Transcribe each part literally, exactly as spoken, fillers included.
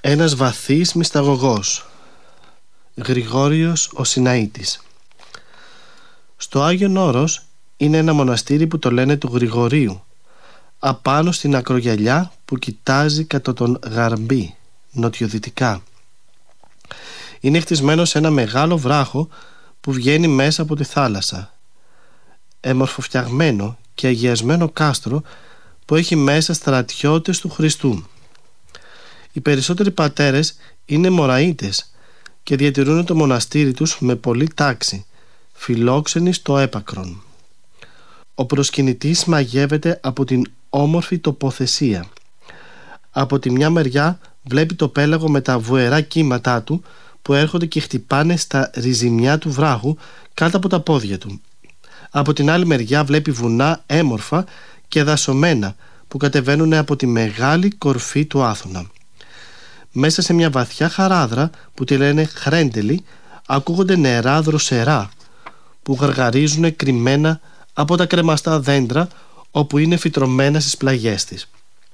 Ένας βαθύς μυσταγωγός, Γρηγόριος ο Σιναήτης. Στο Άγιον Όρος είναι ένα μοναστήρι που το λένε του Γρηγορίου, απάνω στην ακρογιαλιά που κοιτάζει κατά τον Γαρμπή, νοτιοδυτικά. Είναι χτισμένο σε ένα μεγάλο βράχο που βγαίνει μέσα από τη θάλασσα. Εμορφοφτιαγμένο και αγιασμένο κάστρο που έχει μέσα στρατιώτες του Χριστού. Οι περισσότεροι πατέρες είναι Μωραΐτες και διατηρούν το μοναστήρι τους με πολλή τάξη, φιλόξενοι στο έπακρον. Ο προσκυνητής μαγεύεται από την όμορφη τοποθεσία. Από τη μια μεριά βλέπει το πέλαγο με τα βουερά κύματά του που έρχονται και χτυπάνε στα ριζιμιά του βράχου κάτω από τα πόδια του. Από την άλλη μεριά βλέπει βουνά έμορφα και δασωμένα που κατεβαίνουν από τη μεγάλη κορφή του Άθωνα. Μέσα σε μια βαθιά χαράδρα που τη λένε Χρέντελη ακούγονται νερά δροσερά που γαργαρίζουν κρυμμένα από τα κρεμαστά δέντρα όπου είναι φυτρωμένα στις πλαγιές της.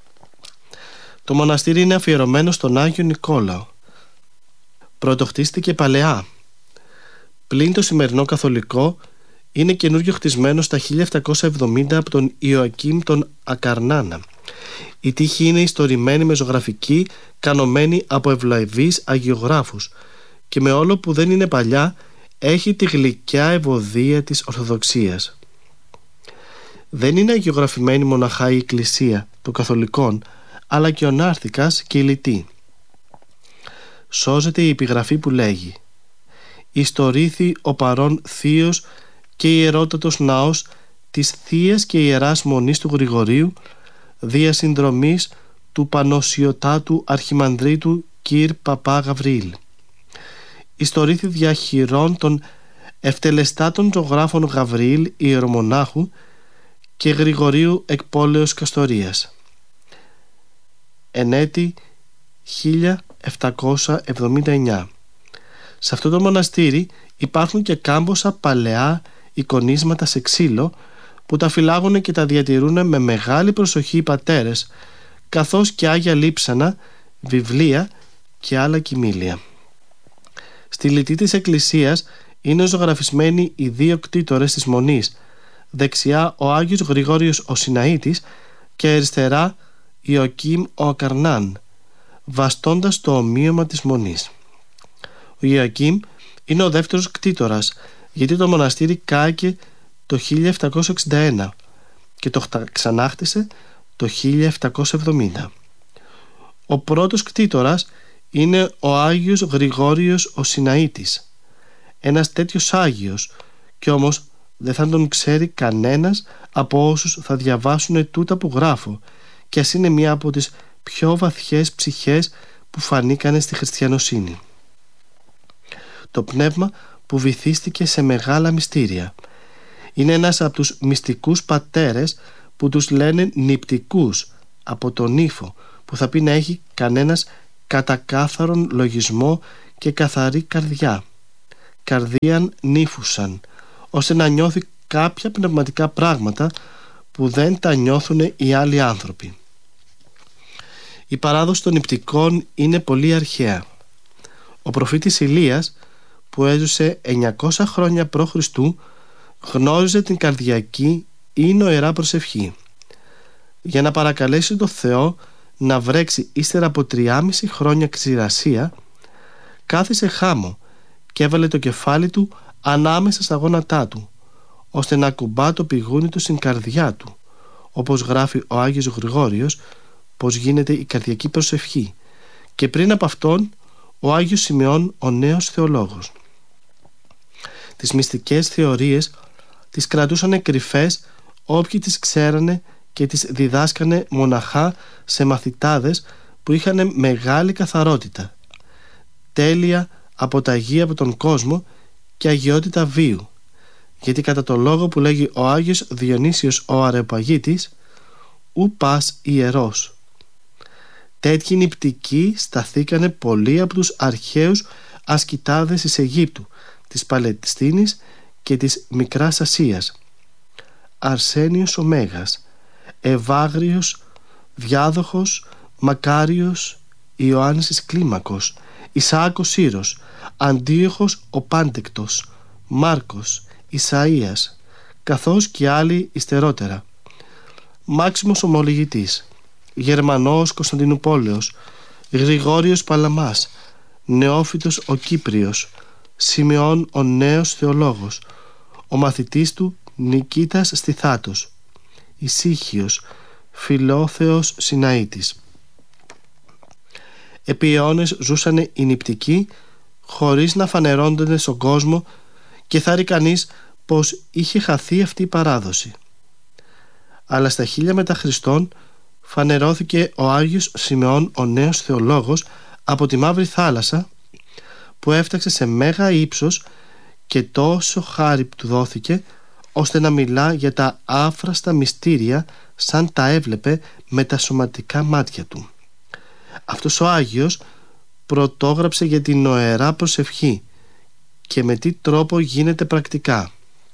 Το μοναστήρι είναι αφιερωμένο στον Άγιο Νικόλαο. Πρωτοχτίστηκε παλαιά. Πλην το σημερινό καθολικό είναι καινούριο χτισμένο στα χίλια επτακόσια εβδομήντα από τον Ιωακήμ τον Ακαρνάνα. Η τύχη είναι ιστορημένη με ζωγραφική, κανωμένη από ευλαβείς αγιογράφους και με όλο που δεν είναι παλιά έχει τη γλυκιά ευωδία της Ορθοδοξίας. Δεν είναι αγιογραφημένη μοναχά η εκκλησία των καθολικών, αλλά και ο νάρθικας και η λυτή. Σώζεται η επιγραφή που λέγει «Ιστορήθη ο παρών θείος και ιερότατος ναός της θείας και ιεράς μονής του Γρηγορίου, δια συνδρομής του Πανοσιωτάτου Αρχιμανδρίτου Κυρ Παπά Γαβρίλ. Ιστορήθη διαχειρών των ευτελεστάτων ζωγράφων Γαβρίλ ιερομονάχου και Γρηγορίου εκ πόλεως Καστορίας. Εν έτη χίλια επτακόσια εβδομήντα εννιά. Σε αυτό το μοναστήρι υπάρχουν και κάμποσα παλαιά εικονίσματα σε ξύλο που τα φυλάγουν και τα διατηρούν με μεγάλη προσοχή οι πατέρες, καθώς και άγια λείψανα, βιβλία και άλλα κοιμήλια. Στη λυτή της εκκλησίας είναι ζωγραφισμένοι οι δύο κτήτορες της Μονής, δεξιά ο Άγιος Γρηγόριος ο Σιναήτης και αριστερά Ιωακήμ ο Ακαρνάν, βαστώντας το ομοίωμα της Μονής. Ο Ιωακήμ είναι ο δεύτερος κτήτορας, γιατί το μοναστήρι κάηκε το χίλια επτακόσια εξήντα ένα και το ξανάχτισε το χίλια επτακόσια εβδομήντα. Ο πρώτος κτήτορας είναι ο Άγιος Γρηγόριος ο Σιναήτης, ένας τέτοιος Άγιος, κι όμως δεν θα τον ξέρει κανένας από όσους θα διαβάσουν τούτα που γράφω, και ας είναι μία από τις πιο βαθιές ψυχές που φανήκανε στη χριστιανοσύνη. Το πνεύμα που βυθίστηκε σε μεγάλα μυστήρια. Είναι ένας από τους μυστικούς πατέρες που τους λένε νηπτικούς από τον ύφο, που θα πει να έχει κανένας κατακάθαρον λογισμό και καθαρή καρδιά, καρδίαν νύφουσαν, ώστε να νιώθει κάποια πνευματικά πράγματα που δεν τα νιώθουν οι άλλοι άνθρωποι. Η παράδοση των νηπτικών είναι πολύ αρχαία. Ο προφήτης Ηλίας, που έζησε εννιακόσια χρόνια π.Χ., γνώριζε την καρδιακή ή νοερά προσευχή. Για να παρακαλέσει το Θεό να βρέξει ύστερα από τριάμιση χρόνια ξηρασία, κάθισε χάμω και έβαλε το κεφάλι του ανάμεσα στα γόνατά του, ώστε να κουμπά το πηγούνι του στην καρδιά του, όπως γράφει ο Άγιος Γρηγόριος πως γίνεται η καρδιακή προσευχή, και πριν από αυτόν ο Άγιος Σημεών ο νέος θεολόγος. Τις μυστικές θεωρίες τις κρατούσαν κρυφές όποιοι τις ξέρανε και τις διδάσκανε μοναχά σε μαθητάδες που είχαν μεγάλη καθαρότητα, τέλεια αποταγή από τον κόσμο και αγιότητα βίου, γιατί κατά το λόγο που λέγει ο Άγιος Διονύσιος ο Αρεοπαγίτης, ου πας ιερός. Τέτοιοι νηπτικοί σταθήκανε πολλοί από τους αρχαίους ασκητάδες της Αιγύπτου, της Παλαιστίνης και της Μικράς Ασίας. Αρσένιος ο Μέγας, Ευάγριος, Διάδοχος, Μακάριος, Ιωάννης εις Κλίμακος, Ισαάκ ο Σύρος, Αντίοχος ο Πάντεκτος, Μάρκος, Ισαΐας, καθώς και άλλοι υστερότερα. Μάξιμος Ομολογητής, Γερμανός Κωνσταντινουπόλεως, Γρηγόριος Παλαμάς, Νεόφυτος ο Κύπριος, Σιμεών ο Νέος Θεολόγος, ο μαθητής του Νικήτας Στιθάτος, Ησύχιος, Φιλόθεος Σιναήτης. Επί αιώνες ζούσανε οι νηπτικοί χωρίς να φανερώνονται στον κόσμο και θα ρει κανείς πως είχε χαθεί αυτή η παράδοση. Αλλά στα χίλια μετά Χριστόν φανερώθηκε ο Άγιος Σιμεών ο Νέος Θεολόγος από τη Μαύρη Θάλασσα, που έφταξε σε μέγα ύψος και τόσο χάρη του δόθηκε ώστε να μιλά για τα άφραστα μυστήρια σαν τα έβλεπε με τα σωματικά μάτια του. Αυτός ο Άγιος πρωτόγραψε για την νοερά προσευχή και με τι τρόπο γίνεται πρακτικά.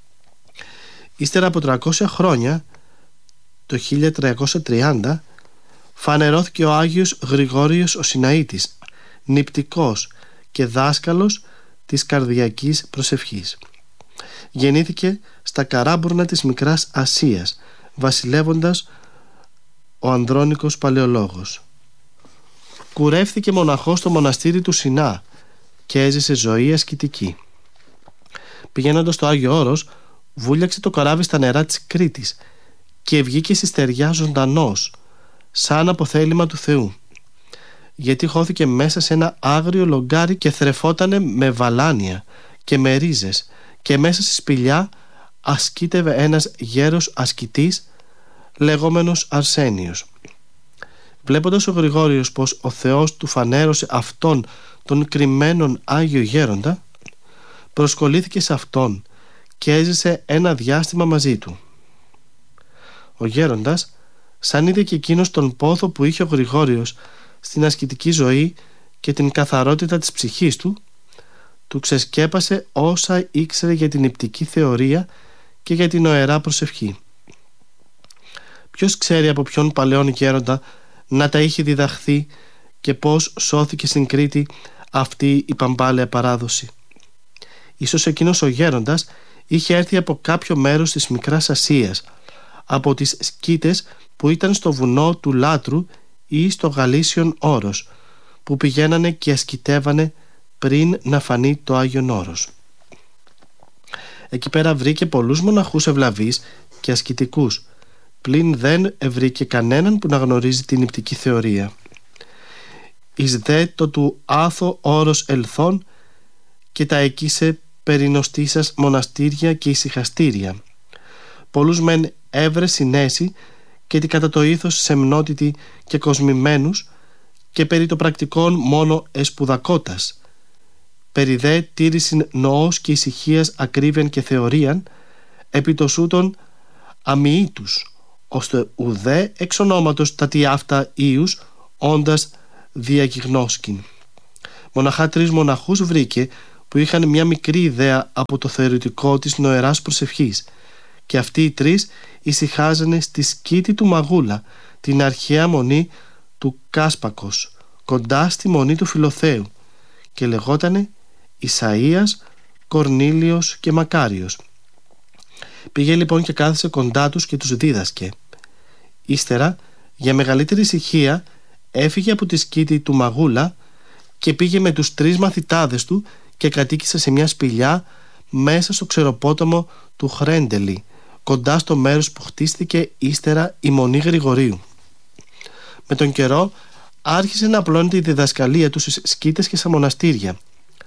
Ύστερα από τριακόσια χρόνια, το χίλια τριακόσια τριάντα, φανερώθηκε ο Άγιος Γρηγόριος ο Σιναήτης, νηπτικός και δάσκαλος της καρδιακής προσευχής. Γεννήθηκε στα καράμπουρνα της Μικράς Ασίας, βασιλεύοντας ο Ανδρώνικος Παλαιολόγος. Κουρεύθηκε μοναχός στο μοναστήρι του Σινά και έζησε ζωή ασκητική. Πηγαίνοντας στο Άγιο Όρος, βούλιαξε το καράβι στα νερά της Κρήτης και βγήκε στη στεριά ζωντανός, σαν αποθέλημα του Θεού, γιατί χώθηκε μέσα σε ένα άγριο λογκάρι και θρεφότανε με βαλάνια και με ρίζες, και μέσα στη σπηλιά ασκήτευε ένας γέρος ασκητής λεγόμενος Αρσένιος. Βλέποντας ο Γρηγόριος πως ο Θεός του φανέρωσε αυτόν τον κρυμμένον Άγιο Γέροντα, προσκολήθηκε σε αυτόν και έζησε ένα διάστημα μαζί του. Ο Γέροντας, σαν είδε και εκείνος τον πόθο που είχε ο Γρηγόριος στην ασκητική ζωή και την καθαρότητα της ψυχής του, του ξεσκέπασε όσα ήξερε για την νηπτική θεωρία και για την νοερά προσευχή. Ποιος ξέρει από ποιον παλαιόν γέροντα να τα είχε διδαχθεί και πώς σώθηκε στην Κρήτη αυτή η παμπάλαια παράδοση. Ίσως εκείνος ο γέροντας είχε έρθει από κάποιο μέρος της Μικράς Ασίας, από τις σκήτες που ήταν στο βουνό του Λάτρου ή στο Γαλήσιον Όρος, που πηγαίνανε και ασκητεύανε πριν να φανεί το Άγιον Όρος. Εκεί πέρα βρήκε πολλούς μοναχούς ευλαβείς και ασκητικούς, πλην δεν ευρήκε κανέναν που να γνωρίζει την νηπτική θεωρία. Εις δε το του άθο όρος ελθόν και τα εκείσε περινοστήσας μοναστήρια και ησυχαστήρια. Πολλούς μεν έβρε συνέσει και τι κατά το ήθος σεμνότητη και κοσμημένους, και περί το πρακτικών μόνο εσπουδακότας. Περί δε τήρησιν νοός και ησυχίας ακρίβεν και θεωρίαν, επί το σούτον αμοιήτους, ώστε ουδέ εξ ονόματος τα τι αυτά ήους όντας διακυγνώσκην. Μοναχά τρεις μοναχούς βρήκε που είχαν μια μικρή ιδέα από το θεωρητικό της νοεράς προσευχής, και αυτοί οι τρεις ησυχάζανε στη σκήτη του Μαγούλα, την αρχαία μονή του Κάσπακος, κοντά στη μονή του Φιλοθέου, και λεγότανε Ισαΐας, Κορνήλιος και Μακάριος. Πήγε λοιπόν και κάθισε κοντά τους και τους δίδασκε. Ύστερα, για μεγαλύτερη ησυχία, έφυγε από τη σκήτη του Μαγούλα και πήγε με τους τρεις μαθητάδες του και κατοίκησε σε μια σπηλιά μέσα στο ξεροπόταμο του Χρέντελη, κοντά στο μέρος που χτίστηκε ύστερα η Μονή Γρηγορίου. Με τον καιρό άρχισε να απλώνεται η διδασκαλία του στις σκήτες και στα μοναστήρια.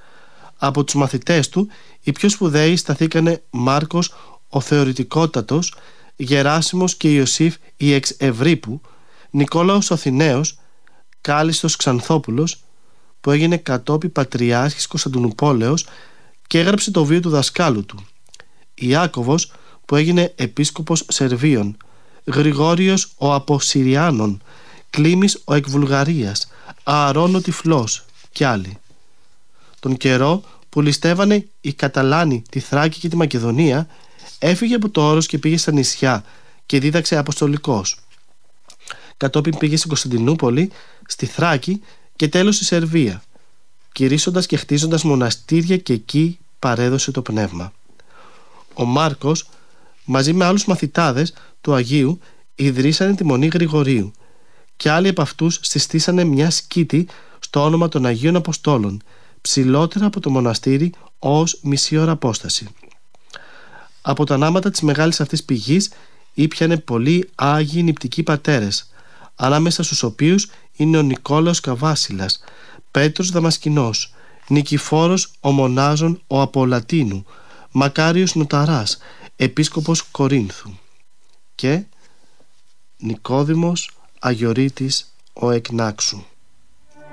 Από τους μαθητές του οι πιο σπουδαίοι σταθήκανε Μάρκος ο Θεωρητικότατος, Γεράσιμος και Ιωσήφ η εξ Ευρύπου, Νικόλαος ο Αθηναίος, Κάλιστος Ξανθόπουλος, που έγινε κατόπι Πατριάρχης Κωνσταντινουπόλεως και έγραψε το βίο του δασκάλου του, Ιάκωβος, που έγινε επίσκοπος Σερβίων, Γρηγόριος ο Αποσυριάνων, Κλήμης ο εκ Βουλγαρίας, Ααρών ο Τυφλός και άλλοι. Τον καιρό που ληστεύανε οι Καταλάνοι τη Θράκη και τη Μακεδονία, έφυγε από το Όρος και πήγε στα νησιά και δίδαξε αποστολικός. Κατόπιν πήγε στην Κωνσταντινούπολη, στη Θράκη, και τέλος στη Σερβία, κηρύσσοντας και χτίζοντας μοναστήρια, και εκεί παρέδωσε το πνεύμα. Ο Μάρκος μαζί με άλλους μαθητάδες του Αγίου ιδρύσανε τη Μονή Γρηγορίου, και άλλοι από αυτούς συστήσανε μια σκήτη στο όνομα των Αγίων Αποστόλων, ψηλότερα από το μοναστήρι ως μισή ώρα απόσταση. Από τα ανάματα της μεγάλης αυτής πηγής ήπιανε πολλοί Άγιοι νηπτικοί πατέρες, ανάμεσα στους οποίους είναι ο Νικόλαος Καβάσιλας, Πέτρος Δαμασκηνός, Νικηφόρος ο Μονάζων ο Απολατίνου, Μακάριος Νοταράς, επίσκοπος Κορίνθου, και Νικόδημος Αγιορείτης ο Εκνάξου.